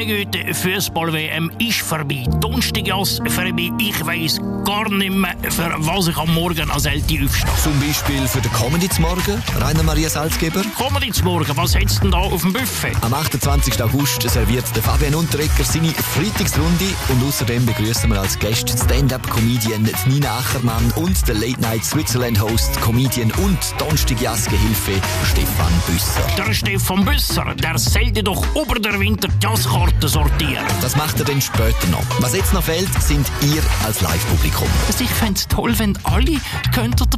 Güte, Fußball-WM ist vorbei. Donnerstagjass vorbei. Ich weiss gar nicht mehr, für was ich am Morgen als Eltern aufstehe. Zum Beispiel für den Comedy zum Morgen, Rainer Maria Salzgeber. Comedy zum Morgen, was hat's denn da auf dem Buffet? Am 28. August serviert der Fabian Unterrecker seine Freitagsrunde und außerdem begrüßen wir als Gäste Stand-up-Comedian Nina Achermann und der Late-Night-Switzerland-Host, Comedian und Donnerstag-Jazzgehilfe Stefan Büsser. Der Stefan Büsser, der sollte doch über der Winter die Jazzkarten sortieren. Das macht er dann später noch. Was jetzt noch fehlt, sind ihr als Live-Publikum. Ich fände es toll, wenn alle könnten